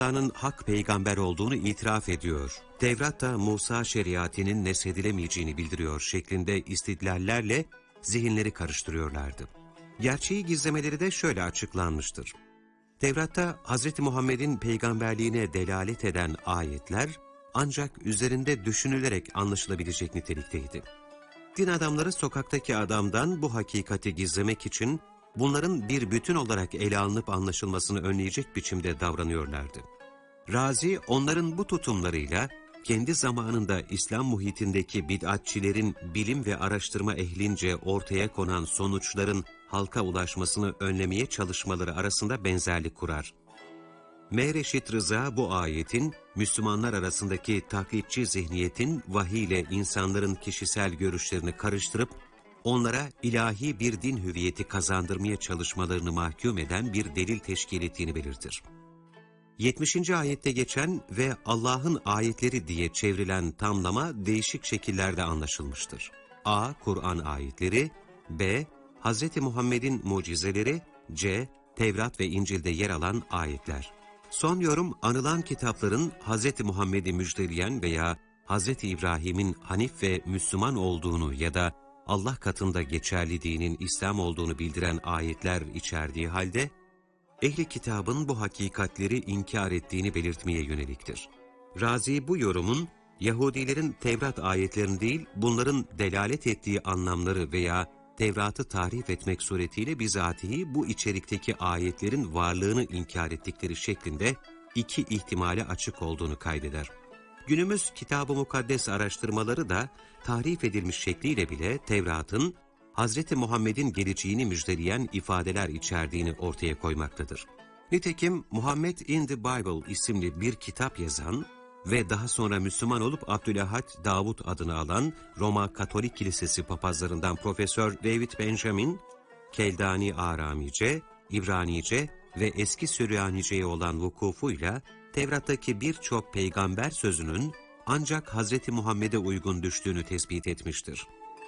Musa'nın hak peygamber olduğunu itiraf ediyor. Tevrat da Musa şeriatinin neshedilemeyeceğini bildiriyor şeklinde istidlallerle zihinleri karıştırıyorlardı. Gerçeği gizlemeleri de şöyle açıklanmıştır. Tevrat'ta Hz. Muhammed'in peygamberliğine delalet eden ayetler ancak üzerinde düşünülerek anlaşılabilecek nitelikteydi. Din adamları sokaktaki adamdan bu hakikati gizlemek için bunların bir bütün olarak ele alınıp anlaşılmasını önleyecek biçimde davranıyorlardı. Razi onların bu tutumlarıyla kendi zamanında İslam muhitindeki bid'atçilerin bilim ve araştırma ehlince ortaya konan sonuçların halka ulaşmasını önlemeye çalışmaları arasında benzerlik kurar. Mehreşit Rıza bu ayetin Müslümanlar arasındaki taklitçi zihniyetin vahiy ile insanların kişisel görüşlerini karıştırıp onlara ilahi bir din hüviyeti kazandırmaya çalışmalarını mahkum eden bir delil teşkil ettiğini belirtir. 70. ayette geçen ve Allah'ın ayetleri diye çevrilen tamlama değişik şekillerde anlaşılmıştır. A. Kur'an ayetleri, B. Hz. Muhammed'in mucizeleri, C. Tevrat ve İncil'de yer alan ayetler. Son yorum, anılan kitapların Hz. Muhammed'i müjdeleyen veya Hz. İbrahim'in Hanif ve Müslüman olduğunu ya da Allah katında geçerli dinin İslam olduğunu bildiren ayetler içerdiği halde, ehli kitabın bu hakikatleri inkar ettiğini belirtmeye yöneliktir. Razi bu yorumun, Yahudilerin Tevrat ayetlerini değil, bunların delalet ettiği anlamları veya Tevrat'ı tahrif etmek suretiyle bizatihi bu içerikteki ayetlerin varlığını inkar ettikleri şeklinde iki ihtimale açık olduğunu kaydeder. Günümüz Kitab-ı Mukaddes araştırmaları da tahrif edilmiş şekliyle bile Tevrat'ın Hz. Muhammed'in geleceğini müjdeleyen ifadeler içerdiğini ortaya koymaktadır. Nitekim Muhammed in the Bible isimli bir kitap yazan ve daha sonra Müslüman olup Abdülahad Davud adını alan Roma Katolik Kilisesi papazlarından Profesör David Benjamin, Keldani Aramice, İbranice ve eski Süryanice'ye olan vukufuyla Tevrat'taki birçok peygamber sözünün ancak Hz. Muhammed'e uygun düştüğünü tespit etmiştir.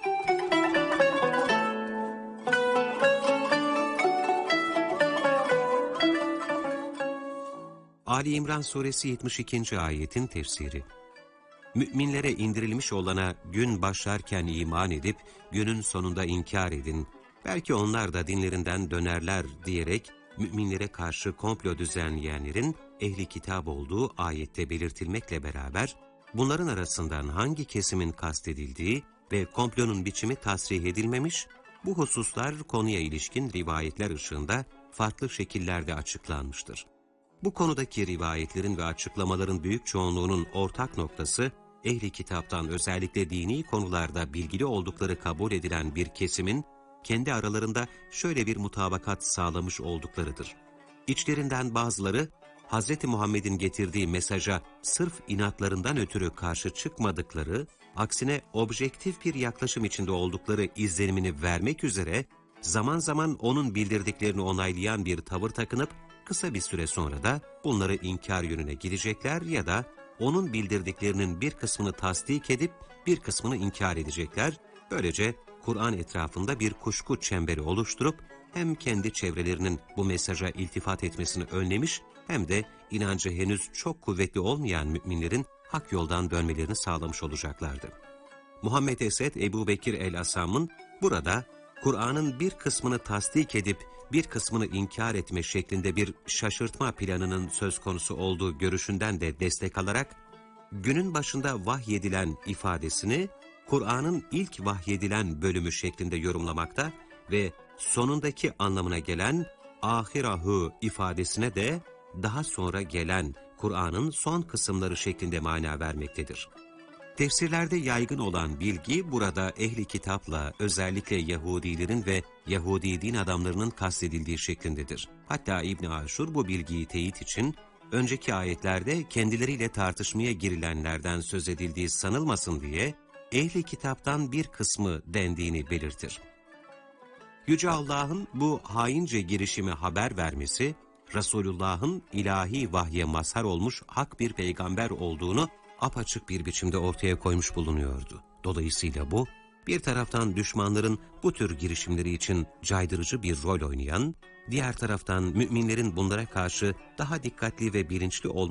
Ali İmran Suresi 72. ayetin tefsiri. Müminlere indirilmiş olana gün başlarken iman edip günün sonunda inkar edin. Belki onlar da dinlerinden dönerler diyerek müminlere karşı komplo düzenleyenlerin ehli kitap olduğu ayette belirtilmekle beraber bunların arasından hangi kesimin kastedildiği ve komplonun biçimi tasrih edilmemiş, bu hususlar konuya ilişkin rivayetler ışığında farklı şekillerde açıklanmıştır. Bu konudaki rivayetlerin ve açıklamaların büyük çoğunluğunun ortak noktası, ehli kitaptan özellikle dini konularda bilgili oldukları kabul edilen bir kesimin kendi aralarında şöyle bir mutabakat sağlamış olduklarıdır. İçlerinden bazıları, Hz. Muhammed'in getirdiği mesaja sırf inatlarından ötürü karşı çıkmadıkları, aksine objektif bir yaklaşım içinde oldukları izlenimini vermek üzere, zaman zaman onun bildirdiklerini onaylayan bir tavır takınıp, kısa bir süre sonra da bunları inkar yönüne gidecekler ya da onun bildirdiklerinin bir kısmını tasdik edip bir kısmını inkar edecekler. Böylece Kur'an etrafında bir kuşku çemberi oluşturup hem kendi çevrelerinin bu mesaja iltifat etmesini önlemiş hem de inancı henüz çok kuvvetli olmayan müminlerin hak yoldan dönmelerini sağlamış olacaklardı. Muhammed Esed Ebu Bekir el-Asam'ın burada Kur'an'ın bir kısmını tasdik edip bir kısmını inkar etme şeklinde bir şaşırtma planının söz konusu olduğu görüşünden de destek alarak, günün başında vahyedilen ifadesini Kur'an'ın ilk vahyedilen bölümü şeklinde yorumlamakta ve sonundaki anlamına gelen ahirahu ifadesine de daha sonra gelen Kur'an'ın son kısımları şeklinde mana vermektedir. Tefsirlerde yaygın olan bilgi burada ehli kitapla özellikle Yahudilerin ve Yahudi din adamlarının kastedildiği şeklindedir. Hatta İbn Aşur bu bilgiyi teyit için önceki ayetlerde kendileriyle tartışmaya girilenlerden söz edildiği sanılmasın diye ehli kitaptan bir kısmı dendiğini belirtir. Yüce Allah'ın bu haince girişimi haber vermesi, Resulullah'ın ilahi vahye mazhar olmuş hak bir peygamber olduğunu apaçık bir biçimde ortaya koymuş bulunuyordu. Dolayısıyla bu, bir taraftan düşmanların bu tür girişimleri için caydırıcı bir rol oynayan, diğer taraftan müminlerin bunlara karşı daha dikkatli ve bilinçli olmaları